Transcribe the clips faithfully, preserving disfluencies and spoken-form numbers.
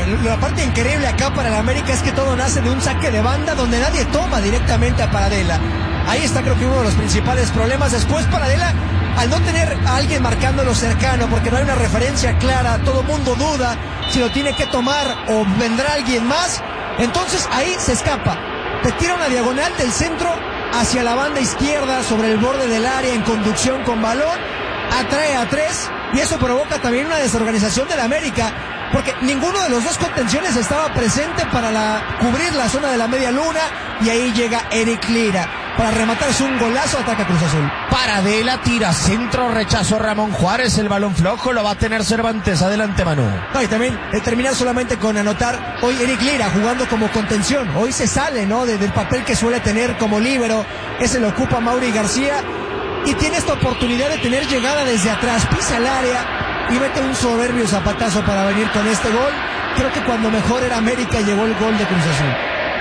la parte increíble acá para el América es que todo nace de un saque de banda donde nadie toma directamente a Paradela. Ahí está creo que uno de los principales problemas. Después Paradela, al no tener a alguien marcándolo cercano, porque no hay una referencia clara, todo el mundo duda si lo tiene que tomar o vendrá alguien más, entonces ahí se escapa. Te tira una diagonal del centro hacia la banda izquierda sobre el borde del área en conducción con balón, atrae a tres y eso provoca también una desorganización del América, porque ninguno de los dos contenciones estaba presente para la, cubrir la zona de la media luna, y ahí llega Eric Lira para rematarse un golazo, ataca Cruz Azul. Paradela, tira centro, rechazo Ramón Juárez, el balón flojo lo va a tener Cervantes. Adelante, Manu. No, y también eh, terminar solamente con anotar hoy Eric Lira jugando como contención. Hoy se sale, ¿no? De, del papel que suele tener como líbero, ese lo ocupa Mauri García, y tiene esta oportunidad de tener llegada desde atrás, pisa el área y mete un soberbio zapatazo para venir con este gol. Creo que cuando mejor era América llegó el gol de Cruz Azul.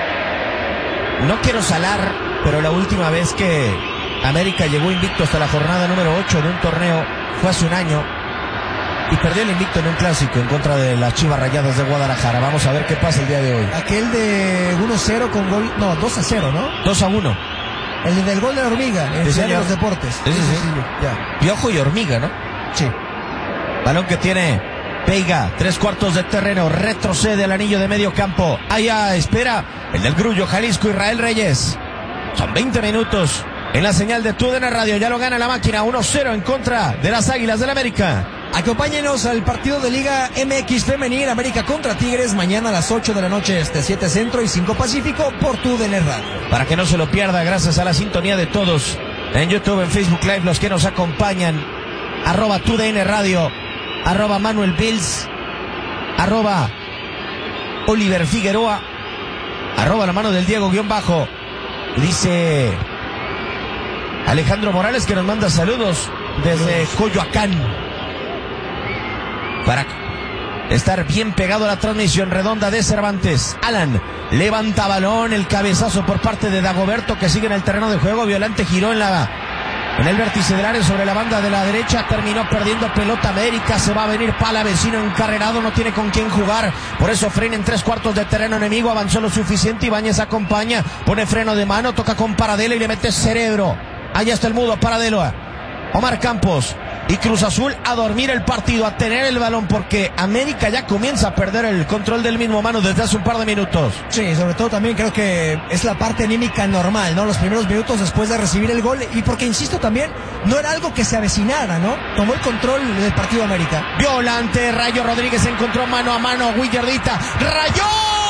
No quiero salar, pero la última vez que América llegó invicto hasta la jornada número ocho de un torneo fue hace un año y perdió el invicto en un clásico en contra de las Chivas Rayadas de Guadalajara. Vamos a ver qué pasa el día de hoy. Aquel de uno cero con gol, no, dos a cero, ¿no? dos a uno. El del gol de la hormiga, en sí, Ciudad de los Deportes. Sí, sí, sí. sí, ya. Piojo y hormiga, ¿no? Sí. Balón que tiene Veiga, tres cuartos de terreno, retrocede al anillo de medio campo. Allá espera el del Grullo, Jalisco, Israel Reyes. Son veinte minutos en la señal de TUDN Radio. Ya lo gana la máquina, uno cero en contra de las Águilas del América. Acompáñenos al partido de Liga M X Femenil, América contra Tigres, mañana a las ocho de la noche, este siete Centro y cinco Pacífico, por TUDN Radio. Para que no se lo pierda, gracias a la sintonía de todos en YouTube, en Facebook Live, los que nos acompañan, arroba TUDN Radio, arroba Manuel Bills, arroba Oliver Figueroa, arroba la mano del Diego guión bajo. Dice Alejandro Morales que nos manda saludos desde Coyoacán, para estar bien pegado a la transmisión redonda de Cervantes. Alan levanta balón, el cabezazo por parte de Dagoberto, que sigue en el terreno de juego. Violante giró en la en el vértice del área sobre la banda de la derecha, terminó perdiendo pelota América. Se va a venir Palavecino encarrerado, no tiene con quién jugar, por eso frena en tres cuartos de terreno enemigo. Avanzó lo suficiente, Ibáñez acompaña, pone freno de mano, toca con Paradela y le mete cerebro. Allá está el mudo Paradela. Omar Campos y Cruz Azul a dormir el partido, a tener el balón, porque América ya comienza a perder el control del mismo, mano, desde hace un par de minutos. Sí, sobre todo también creo que es la parte anímica normal, ¿no? Los primeros minutos después de recibir el gol, y porque, insisto, también no era algo que se avecinara, ¿no? Tomó el control del partido América. Violante, Rayo Rodríguez encontró mano a mano a Willardita. Rayó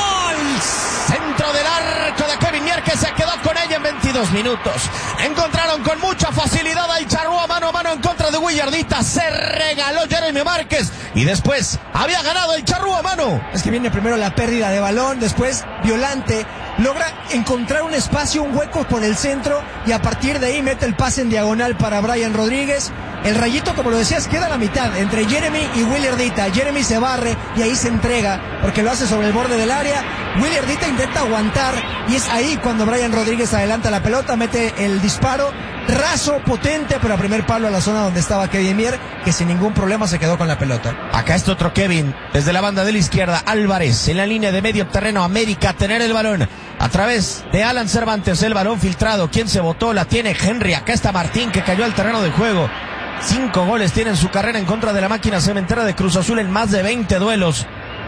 el centro del arco de Kevin Mier, que se quedó con ella en veintidós minutos. Encontraron con mucha facilidad al Charrúa mano a mano en contra de Willardita. Se regaló Jeremy Márquez y después había ganado el Charrúa mano. Es que viene primero la pérdida de balón, después Violante logra encontrar un espacio, un hueco por el centro, y a partir de ahí mete el pase en diagonal para Brian Rodríguez. El Rayito, como lo decías, queda a la mitad entre Jeremy y Willardita. Jeremy se barre y ahí se entrega porque lo hace sobre el borde del área. Willardita intenta aguantar y es ahí cuando Brian Rodríguez adelanta la pelota, mete el disparo raso, potente, pero a primer palo a la zona donde estaba Kevin Mier, que sin ningún problema se quedó con la pelota. Acá está otro Kevin, desde la banda de la izquierda, Álvarez en la línea de medio terreno. América a tener el balón a través de Alan Cervantes, el balón filtrado. ¿Quién se botó? La tiene Henry. Acá está Martín, que cayó al terreno de juego. Cinco goles tiene en su carrera en contra de la máquina cementera de Cruz Azul en más de veinte duelos.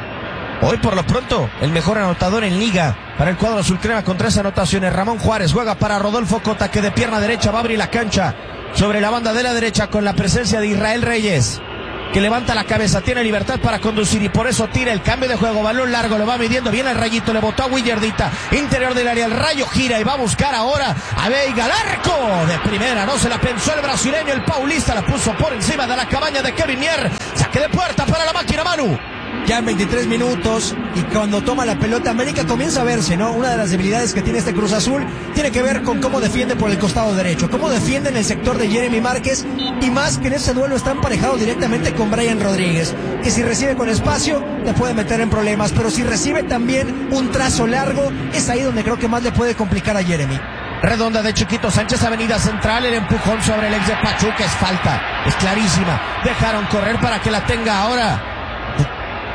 Hoy por lo pronto el mejor anotador en liga para el cuadro azul crema con tres anotaciones. Ramón Juárez juega para Rodolfo Cota, que de pierna derecha va a abrir la cancha sobre la banda de la derecha con la presencia de Israel Reyes, que levanta la cabeza, tiene libertad para conducir y por eso tira el cambio de juego. Balón largo, lo va midiendo bien el Rayito, le botó a Willardita, interior del área, el Rayo gira y va a buscar ahora a Veiga, al arco de primera, no se la pensó el brasileño, el paulista la puso por encima de la cabaña de Kevin Mier. Saque de puerta para la máquina, Manu. Ya en veintitrés minutos, y cuando toma la pelota América comienza a verse, ¿no? Una de las debilidades que tiene este Cruz Azul tiene que ver con cómo defiende por el costado derecho, cómo defiende en el sector de Jeremy Márquez, y más que en ese duelo está emparejado directamente con Brian Rodríguez, que si recibe con espacio te puede meter en problemas, pero si recibe también un trazo largo, es ahí donde creo que más le puede complicar a Jeremy. Redonda de Chiquito Sánchez, avenida central, el empujón sobre el ex de Pachuca, es falta, es clarísima. Dejaron correr para que la tenga ahora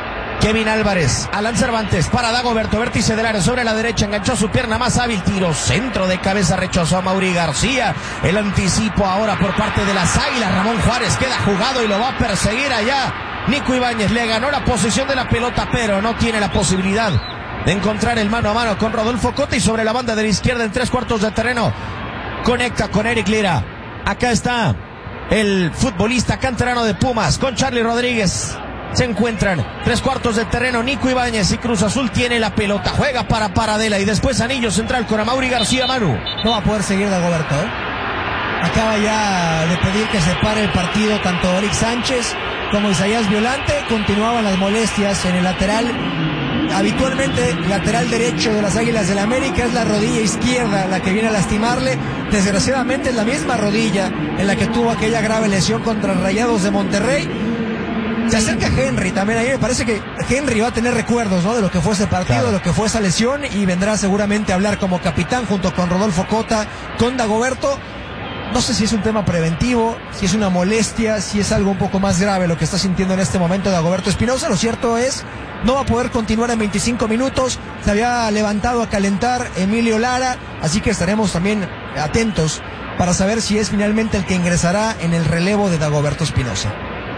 Kevin Álvarez, Alan Cervantes para Dagoberto, vértice del área sobre la derecha, enganchó su pierna más hábil, tiro centro de cabeza, rechazó a Mauri García. El anticipo ahora por parte de las Águilas. Ramón Juárez queda jugado y lo va a perseguir allá. Nico Ibáñez le ganó la posición de la pelota, pero no tiene la posibilidad de encontrar el mano a mano con Rodolfo Cota, y sobre la banda de la izquierda en tres cuartos de terreno conecta con Eric Lira. Acá está el futbolista canterano de Pumas con Charlie Rodríguez. Se encuentran tres cuartos de terreno Nico Ibáñez, y Cruz Azul tiene la pelota, juega para Paradela y después anillo central con Amaury García. Manu, no va a poder seguir Dagoberto, ¿eh? Acaba ya de pedir que se pare el partido tanto Eric Sánchez como Isaías Violante. Continuaban las molestias en el lateral. Habitualmente lateral derecho de las Águilas del América es la rodilla izquierda la que viene a lastimarle. Desgraciadamente es la misma rodilla en la que tuvo aquella grave lesión contra Rayados de Monterrey. Se acerca Henry también. Ahí me parece que Henry va a tener recuerdos, ¿no?, de lo que fue ese partido, claro, de lo que fue esa lesión, y vendrá seguramente a hablar como capitán junto con Rodolfo Cota, con Dagoberto. No sé si es un tema preventivo, si es una molestia, si es algo un poco más grave lo que está sintiendo en este momento Dagoberto Espinosa. Lo cierto es, no va a poder continuar en veinticinco minutos. Se había levantado a calentar Emilio Lara, así que estaremos también atentos para saber si es finalmente el que ingresará en el relevo de Dagoberto Espinosa.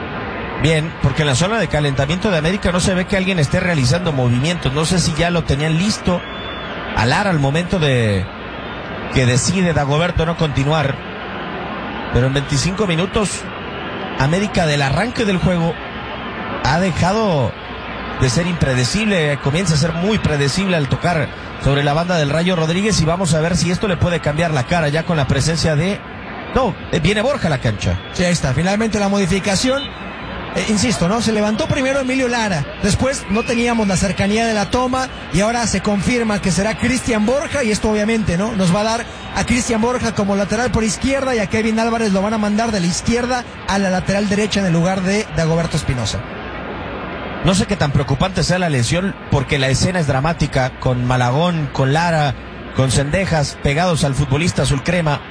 Bien, porque en la zona de calentamiento de América no se ve que alguien esté realizando movimientos. No sé si ya lo tenían listo a Lara al momento de que decide Dagoberto no continuar. Pero en veinticinco minutos, América del arranque del juego ha dejado de ser impredecible, comienza a ser muy predecible al tocar sobre la banda del Rayo Rodríguez, y vamos a ver si esto le puede cambiar la cara ya con la presencia de... No, viene Borja a la cancha. Sí, ahí está, finalmente la modificación. Eh, insisto, ¿no? Se levantó primero Emilio Lara, después no teníamos la cercanía de la toma, y ahora se confirma que será Cristian Borja, y esto obviamente, ¿no?, nos va a dar a Cristian Borja como lateral por izquierda, y a Kevin Álvarez lo van a mandar de la izquierda a la lateral derecha en el lugar de Dagoberto Espinosa. No sé qué tan preocupante sea la lesión, porque la escena es dramática, con Malagón, con Lara, con Cendejas pegados al futbolista azul crema.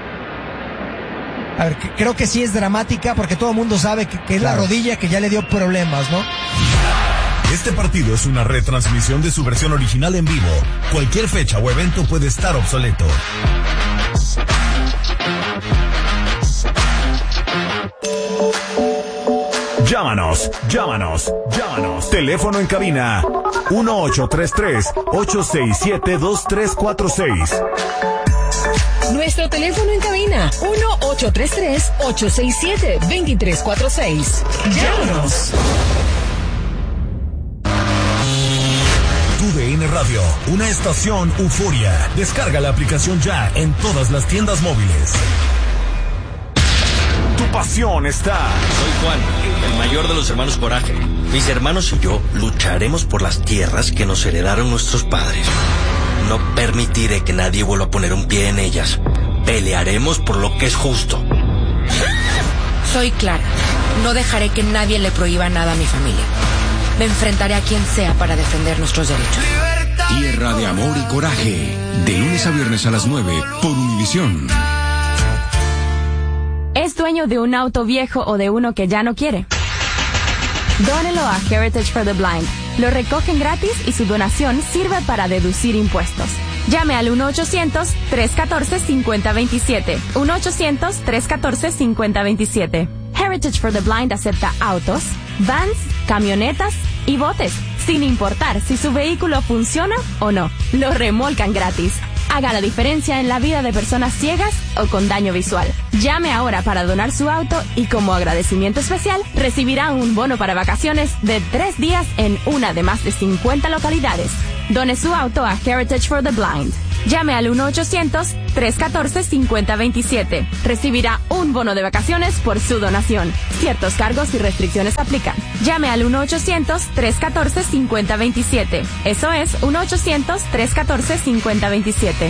A ver, que, creo que sí es dramática, porque todo el mundo sabe que, que es claro, la rodilla que ya le dio problemas, ¿no? Este partido es una retransmisión de su versión original en vivo. Cualquier fecha o evento puede estar obsoleto. Llámanos, llámanos, llámanos. Teléfono en cabina uno ocho tres tres, ocho seis siete, dos tres cuatro seis. Nuestro teléfono en cabina uno ocho tres tres, ocho seis siete, dos tres cuatro seis. Llámanos. Tu D N Radio, una estación euforia. Descarga la aplicación ya en todas las tiendas móviles. Tu pasión está. Soy Juan, el mayor de los hermanos Coraje. Mis hermanos y yo lucharemos por las tierras que nos heredaron nuestros padres. No permitiré que nadie vuelva a poner un pie en ellas. Pelearemos por lo que es justo. Soy Clara. No dejaré que nadie le prohíba nada a mi familia. Me enfrentaré a quien sea para defender nuestros derechos. Tierra de amor y coraje. De lunes a viernes a las nueve por Univisión. ¿Es dueño de un auto viejo o de uno que ya no quiere? Dónelo a Heritage for the Blind. Lo recogen gratis y su donación sirve para deducir impuestos. Llame al uno ochocientos, tres uno cuatro, cinco cero dos siete. uno ochocientos, tres uno cuatro, cinco cero dos siete. Heritage for the Blind acepta autos, vans, camionetas y botes, sin importar si su vehículo funciona o no. Lo remolcan gratis. Haga la diferencia en la vida de personas ciegas o con daño visual. Llame ahora para donar su auto y como agradecimiento especial recibirá un bono para vacaciones de tres días en una de más de cincuenta localidades. Done su auto a Heritage for the Blind. Llame al uno ochocientos, tres uno cuatro, cinco cero dos siete. Recibirá un bono de vacaciones por su donación. Ciertos cargos y restricciones aplican. Llame al uno ochocientos, tres uno cuatro, cinco cero dos siete. Eso es uno ochocientos, tres uno cuatro, cinco cero dos siete.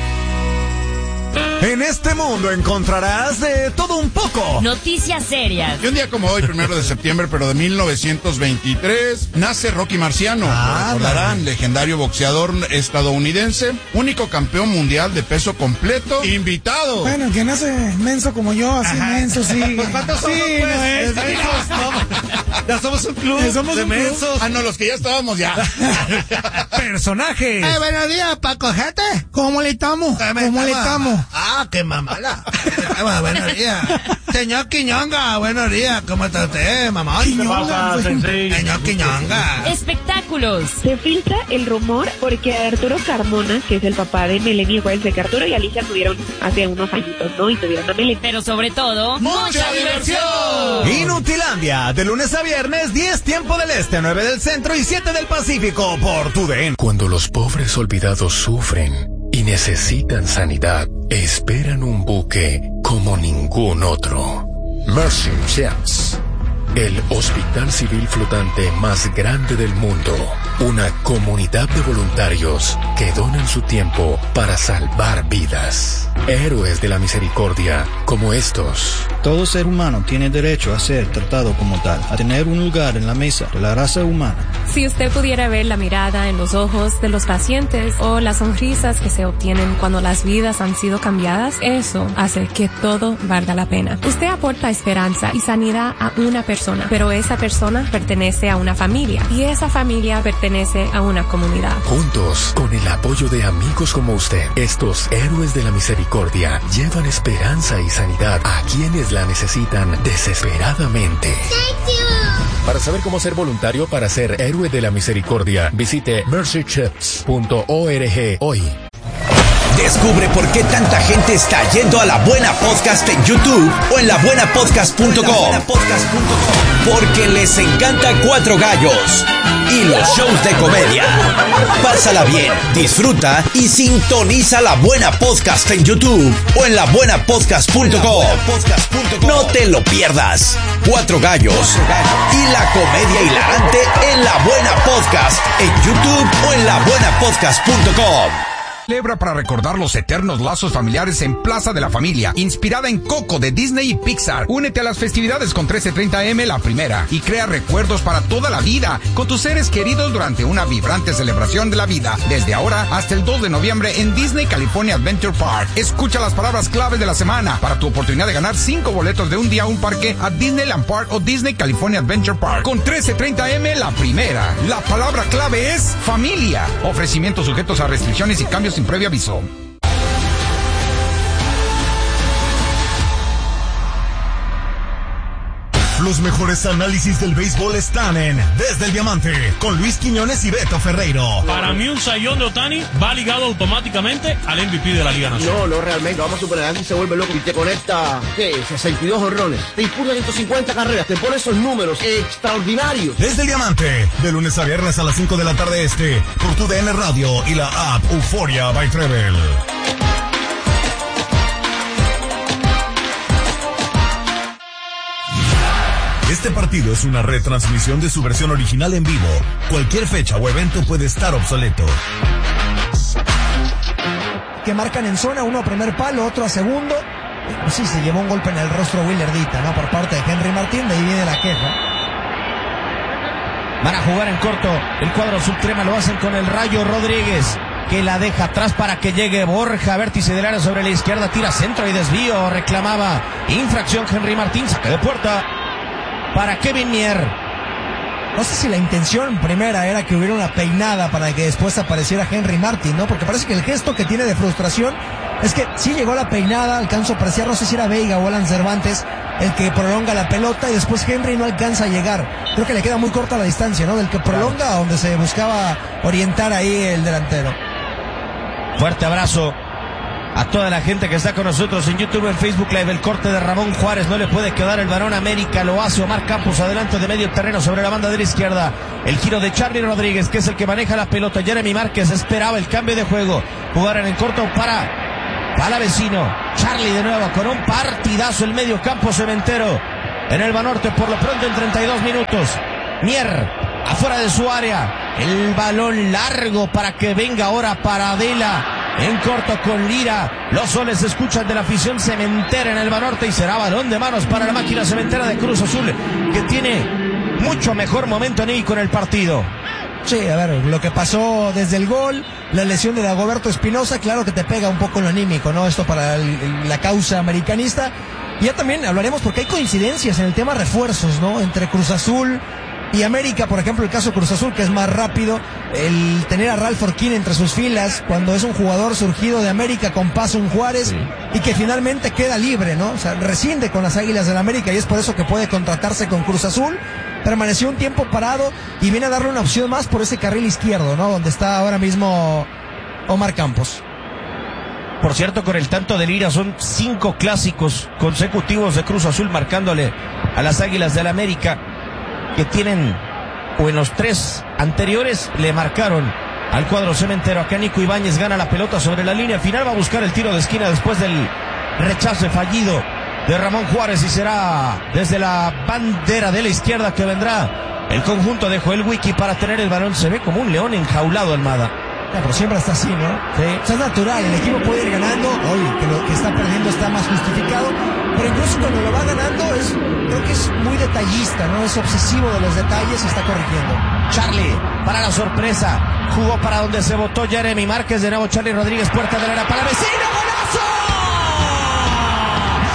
En este mundo encontrarás de todo un poco. Noticias serias. Y un día como hoy, primero de septiembre, pero de mil novecientos veintitrés, nace Rocky Marciano. Ah, lo recordarán, legendario boxeador estadounidense, único campeón mundial de peso completo, invitado. Bueno, que nace menso como yo, así. Ajá. Menso, sí. Pues, ¿cuántos sí, somos, pues? No es, Ya somos un club Ya somos de un club. mensos. Ah, no, los que ya estábamos ya. Personajes. Eh, buenos días, Paco Jete. ¿Cómo le estamos? ¿Cómo le estamos? Ah, qué mamala. Buenos días. Señor Quiñonga, buenos días. ¿Cómo está usted, mamá? Quiñonga. Señor Quiñonga. Espectáculos. Se filtra el rumor porque Arturo Carmona, que es el papá de Melanie, acuérdense que Arturo y Alicia tuvieron hace unos añitos, ¿no? Y tuvieron a Melanie. Pero sobre todo, ¡mucha diversión! Inutilandia, de lunes a viernes, diez tiempo del este, nueve del centro y siete del Pacífico por tu D N. Cuando los pobres olvidados sufren y necesitan sanidad, esperan un buque como ningún otro. Mercy Ships, el hospital civil flotante más grande del mundo. Una comunidad de voluntarios que donan su tiempo para salvar vidas. Héroes de la misericordia como estos. Todo ser humano tiene derecho a ser tratado como tal, a tener un lugar en la mesa de la raza humana. Si usted pudiera ver la mirada en los ojos de los pacientes o las sonrisas que se obtienen cuando las vidas han sido cambiadas, eso hace que todo valga la pena. Usted aporta esperanza y sanidad a una persona, pero esa persona pertenece a una familia y esa familia pertenece a una comunidad. Juntos, con el apoyo de amigos como usted, estos héroes de la misericordia llevan esperanza y sanidad a quienes la necesitan desesperadamente. Para saber cómo ser voluntario para ser héroe de la misericordia, visite mercy chips punto org hoy. Descubre por qué tanta gente está yendo a La Buena Podcast en YouTube o en la buena podcast punto com. Porque les encanta Cuatro Gallos y los shows de comedia. Pásala bien, disfruta y sintoniza La Buena Podcast en YouTube o en la buena podcast punto com. No te lo pierdas. Cuatro Gallos y la comedia hilarante en La Buena Podcast en YouTube o en la buena podcast punto com. Celebra para recordar los eternos lazos familiares en Plaza de la Familia, inspirada en Coco de Disney y Pixar. Únete a las festividades con trece treinta eme La Primera y crea recuerdos para toda la vida con tus seres queridos durante una vibrante celebración de la vida desde ahora hasta el dos de noviembre en Disney California Adventure Park. Escucha las palabras claves de la semana para tu oportunidad de ganar cinco boletos de un día a un parque a Disneyland Park o Disney California Adventure Park. Con trece treinta eme La Primera, la palabra clave es familia. Ofrecimientos sujetos a restricciones y cambios sin previo aviso. Los mejores análisis del béisbol están en Desde el Diamante, con Luis Quiñones y Beto Ferreiro. Para mí un sayón de Ohtani va ligado automáticamente al M V P de la Liga Nacional. No, no, realmente, vamos a suponer, alguien se vuelve loco y te conecta, ¿qué? sesenta y dos honrones, te impulsa ciento cincuenta carreras, te pone esos números extraordinarios. Desde el Diamante, de lunes a viernes a las cinco de la tarde este, por tu D N Radio y la app Euforia by Treble. Este partido es una retransmisión de su versión original en vivo. Cualquier fecha o evento puede estar obsoleto. Que marcan en zona, uno a primer palo, otro a segundo. Pues sí, se llevó un golpe en el rostro Willardita, ¿no? Por parte de Henry Martín, de ahí viene la queja. Van a jugar en corto el cuadro subtrema, lo hacen con el Rayo Rodríguez, que la deja atrás para que llegue Borja, vértice del área sobre la izquierda, tira centro y desvío, reclamaba infracción Henry Martín, saque de puerta para Kevin Mier. No sé si la intención primera era que hubiera una peinada para que después apareciera Henry Martin, ¿no? Porque parece que el gesto que tiene de frustración es que sí llegó la peinada, alcanzó a apreciar, no sé si era Veiga o Alan Cervantes el que prolonga la pelota y después Henry no alcanza a llegar. Creo que le queda muy corta la distancia, ¿no? Del que prolonga a donde se buscaba orientar ahí el delantero. Fuerte abrazo a toda la gente que está con nosotros en YouTube, en Facebook Live. El corte de Ramón Juárez, no le puede quedar el varón América, lo hace Omar Campos adelante de medio terreno sobre la banda de la izquierda. El giro de Charlie Rodríguez, que es el que maneja la pelota. Jeremy Márquez esperaba el cambio de juego. Jugaron en corto para Palavecino. Charlie de nuevo con un partidazo el medio campo cementero en el Banorte por lo pronto en treinta y dos minutos. Mier afuera de su área. El balón largo para que venga ahora Paradela. En corto con Lira, los soles se escuchan de la afición cementera en el Banorte y será balón de manos para la máquina cementera de Cruz Azul, que tiene mucho mejor momento anímico en el partido. Sí, a ver, lo que pasó desde el gol, la lesión de Dagoberto Espinosa, claro que te pega un poco en lo anímico, ¿no? Esto para el, la causa americanista. Y ya también hablaremos porque hay coincidencias en el tema refuerzos, ¿no? Entre Cruz Azul y América, por ejemplo, el caso de Cruz Azul, que es más rápido, el tener a Ralph Orquín entre sus filas, cuando es un jugador surgido de América con paso en Juárez, sí. Y que finalmente queda libre, ¿no? O sea, rescinde con las Águilas del América y es por eso que puede contratarse con Cruz Azul. Permaneció un tiempo parado y viene a darle una opción más por ese carril izquierdo, ¿no? Donde está ahora mismo Omar Campos. Por cierto, con el tanto de Lira, son cinco clásicos consecutivos de Cruz Azul marcándole a las Águilas del América, que tienen, o en los tres anteriores, le marcaron al cuadro cementero. Acá Nico Ibáñez gana la pelota sobre la línea final, va a buscar el tiro de esquina después del rechace fallido de Ramón Juárez y será desde la bandera de la izquierda que vendrá el conjunto de Joel Wiki para tener el balón. Se ve como un león enjaulado, Almada. Ya, pero siempre está así, ¿no? Sí. O sea, es natural, el equipo puede ir ganando, hoy que lo que está perdiendo está más justificado, pero incluso cuando lo va ganando es, creo que es muy detallista, ¿no? Es obsesivo de los detalles y está corrigiendo. Charlie, para la sorpresa, jugó para donde se votó Jeremy Márquez, de nuevo Charlie Rodríguez, puerta del área para vecino, ¡golazo!